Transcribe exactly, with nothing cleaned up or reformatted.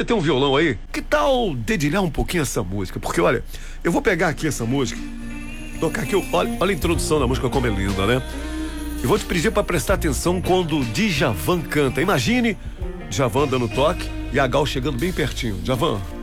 Você tem um violão aí? Que tal dedilhar um pouquinho essa música? Porque, olha, eu vou pegar aqui essa música, tocar aqui, olha, olha a introdução da música como é linda, né? E vou te pedir para prestar atenção quando o Djavan canta. Imagine Djavan dando toque e a Gal chegando bem pertinho. Djavan,